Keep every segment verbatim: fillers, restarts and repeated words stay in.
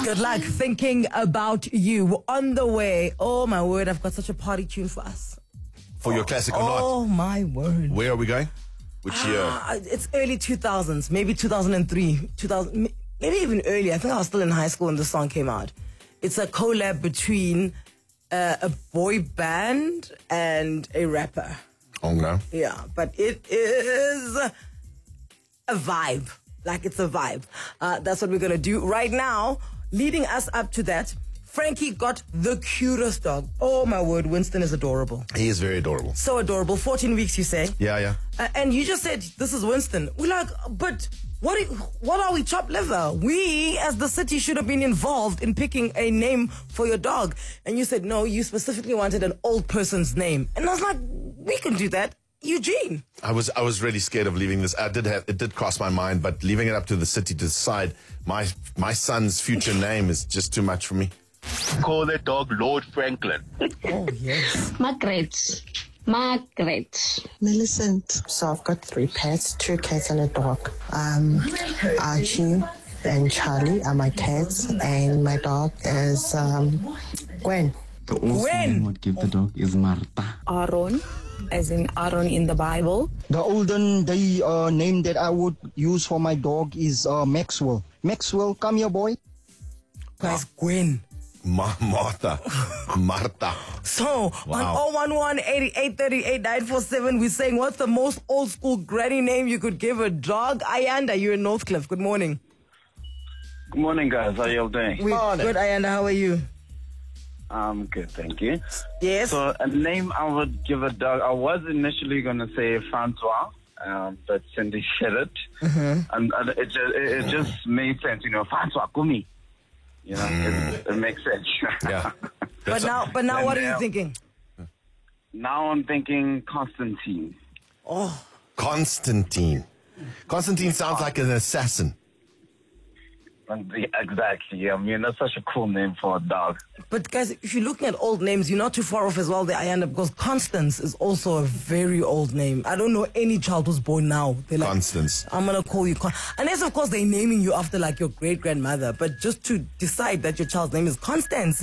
Good luck thinking about you on the way. Oh my word, I've got such a party tune for us. For your classic or not? Oh my word. Where are we going? Which year? Ah, it's early two thousands, maybe two thousand three, two thousand, maybe even earlier. I think I was still in high school when the song came out. It's a collab between uh, a boy band and a rapper. Okay. Yeah, but it is a vibe. Like it's a vibe. Uh, that's what we're going to do right now. Leading us up to that, Frankie got the cutest dog. Oh my word, Winston is adorable. He is very adorable. So adorable. fourteen weeks, you say? Yeah, yeah. Uh, and you just said, this is Winston. We're like, but what, are, what are we, chopped liver? We, as the city, should have been involved in picking a name for your dog. And you said, no, you specifically wanted an old person's name. And I was like, we can do that. Eugene. I was I was really scared of leaving this. I did have it did cross my mind, but leaving it up to the city to decide my my son's future name is just too much for me. Call that dog Lord Franklin. Oh yes. Margaret. Margaret. Millicent. So I've got three pets, two cats and a dog. Um, Archie and Charlie are my cats, and my dog is um, Gwen. The awesome Gwen. name would give the dog is Marta. Aaron, as in Aaron in the Bible. The olden day uh, name that I would use for my dog is uh, Maxwell. Maxwell, come here, boy. Guys, Gwen. Ma- Martha. Marta. So, Wow. on oh one one, eighty-eight thirty-eight, nine four seven, we're saying, what's the most old school granny name you could give a dog? Ayanda, you're in Northcliffe. Good morning. Good morning, guys. How y'all doing? We're good, Ayanda. How are you? I'm good, thank you. Yes. So, a name I would give a dog, I was initially going to say Francois, um, but Cindy said it. Mm-hmm. And, and it, just, it, it just made sense, you know, Francois Kumi. You know, it, it makes sense. Yeah. But now, but now, And what are you now- thinking? Now I'm thinking Constantine. Oh, Constantine. Constantine sounds like an assassin. And the- Exactly. I mean, that's such a cool name for a dog. but guys, if you're looking at old names, you're not too far off as well there, Ayanda, because Constance is also a very old name. I don't know any child who's born now. They're like, Constance. I'm going to call you Con. Unless, of course, they're naming you after, like, your great-grandmother. But just to decide that your child's name is Constance.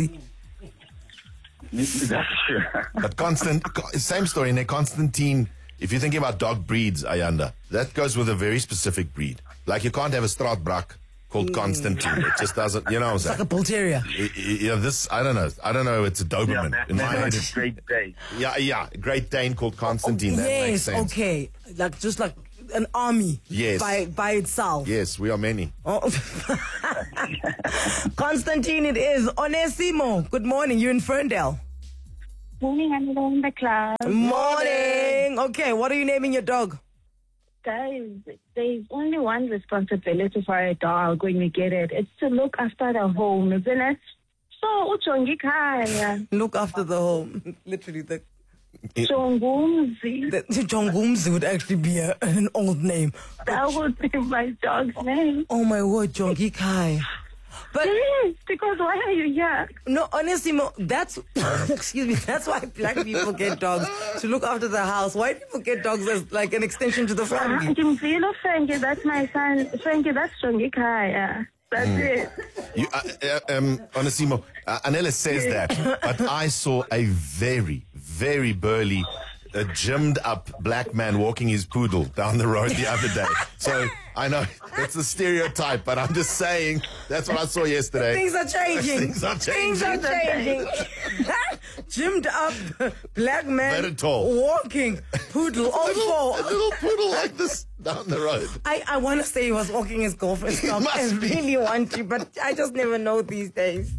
That's true. But Constant, same story. In a Constantine, if you're thinking about dog breeds, Ayanda, that goes with a very specific breed. Like you can't have a Straatbrak called Constantine. It just doesn't, you know what I'm It's like saying? a bull terrier. Y- y- Yeah, this, I don't know. I don't know. It's a Doberman. Yeah, man, in my man, head. like it's- a great day. Yeah, yeah. Great Dane called Constantine. That makes Yes, sense. okay. Like, just like an army. Yes. By, by itself. Yes, we are many. Oh. Constantine it is. Onesimo, good morning. You're in Ferndale. Morning, I'm in the class. Morning. Okay, what are you naming your dog? Guys, there's only one responsibility for a dog when you get it. It's to look after the home, isn't it? So, ujongi khaya. Look after the home. Literally, the, Jongumzi. the, the Jongumzi would actually be a, an old name. That would be my dog's name. Oh my word, Jongi Kai. But Yes, because why are you here? no, honestly, Mo, that's excuse me. That's why black people get dogs to look after the house. White people get dogs as like an extension to the family. Jimfilo Frankie, that's my son. Frankie, that's Jongi khaya. That's it. You, uh, uh, um, Onesimo, uh, Anela says that, but I saw a very, very burly, uh, gymmed up black man walking his poodle down the road the other day. So I know that's a stereotype, but I'm just saying that's what I saw yesterday. Things are changing. Things are changing. Things are changing. Gymmed up black man Very tall. walking poodle on A four. little poodle like this down the road. I, I want to say he was walking his girlfriend's dog. I must be. really want to, but I just never know these days.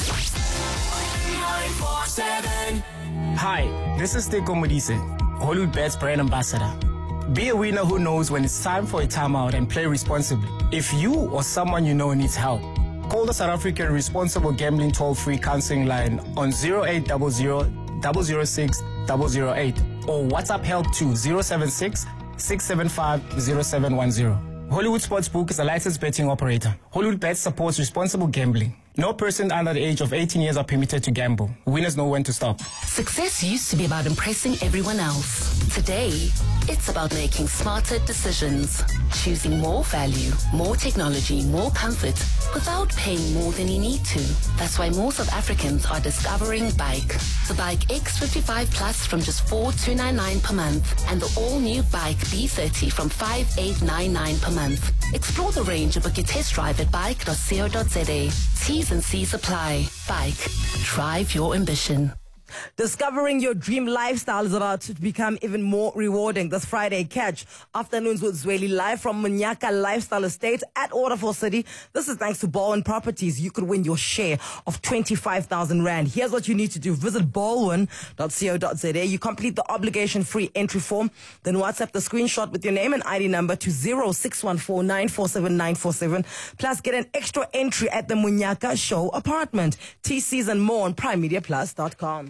Hi, this is Teko Modise, Hollywood Bets brand ambassador. Be a winner who knows when it's time for a timeout and play responsibly. If you or someone you know needs help, call the South African Responsible Gambling toll-free counseling line on zero eight zero zero, zero zero six, zero zero eight or WhatsApp help to zero seven six, six seven five, zero seven one zero. Hollywood Sportsbook is a licensed betting operator. Hollywood Bets supports responsible gambling. No person under the age of eighteen years are permitted to gamble. Winners know when to stop. Success used to be about impressing everyone else. Today, it's about making smarter decisions. Choosing more value, more technology, more comfort without paying more than you need to. That's why more South Africans are discovering Bike. The Bike X fifty-five Plus from just four thousand two hundred ninety-nine per month and the all-new Bike B thirty from five thousand eight hundred ninety-nine per month. Explore the range and book your test drive at bike dot co dot za. T's and C's apply. Bike. Drive your ambition. Discovering your dream lifestyle is about to become even more rewarding. This Friday, catch Afternoons with Zweli live from Munyaka Lifestyle Estate at Waterfall City. This is thanks to Baldwin Properties. You could win your share of twenty-five thousand rand. Here's what you need to do. Visit baldwin dot co dot za. You complete the obligation-free entry form. Then WhatsApp the screenshot with your name and I D number to zero six one four nine four seven nine four seven. Plus, get an extra entry at the Munyaka Show apartment. T Cs and more on prime media plus dot com.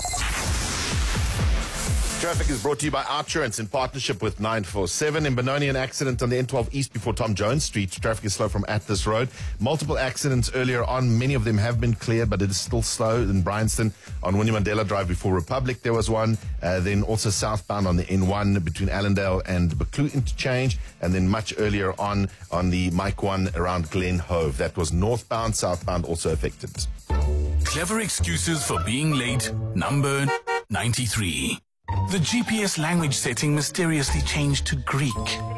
Traffic is brought to you by Outsurance in partnership with nine four seven. In Benoni, an accident on the N twelve East before Tom Jones Street. Traffic is slow from at this road. Multiple accidents earlier on. Many of them have been cleared, but it is still slow. In Bryanston, on Winnie Mandela Drive before Republic, there was one. Uh, then also southbound on the N one between Allendale and Buccleuch interchange. And then much earlier on on the Mike one around Glen Hove. That was northbound, southbound also affected. Clever excuses for being late. Number ninety-three. The G P S language setting mysteriously changed to Greek.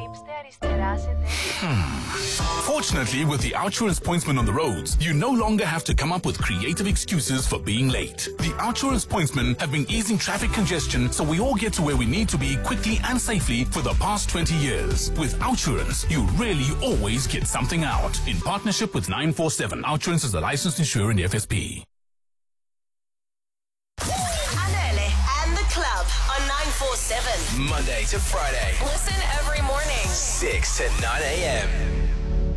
Hmm. Fortunately, with the Outsurance pointsman on the roads, you no longer have to come up with creative excuses for being late. The Outsurance pointsmen have been easing traffic congestion so we all get to where we need to be quickly and safely for the past twenty years. With Outsurance, you really always get something out. In partnership with nine four seven, Outsurance is a licensed insurer in the F S P. nine four seven. Monday to Friday. Listen every morning. six to nine a.m.